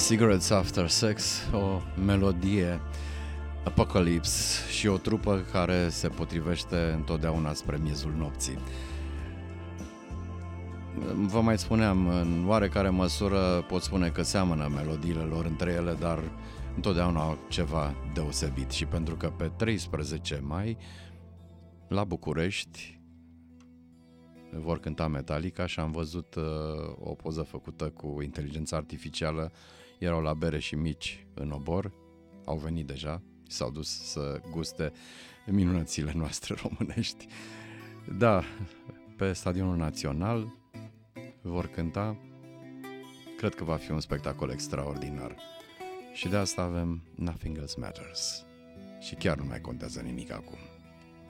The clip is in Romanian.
Cigarettes After Sex, o melodie Apocalypse și o trupă care se potrivește întotdeauna spre miezul nopții. Vă mai spuneam, în oarecare măsură pot spune că seamănă melodiile lor între ele, dar întotdeauna au ceva deosebit. Și pentru că pe 13 mai la București vor cânta Metallica și am văzut o poză făcută cu inteligența artificială. Erau la bere și mici în obor, au venit deja și s-au dus să guste minunățile noastre românești. Da, pe Stadionul Național vor cânta. Cred că va fi un spectacol extraordinar. Și de asta avem Nothing Else Matters. Și chiar nu mai contează nimic acum.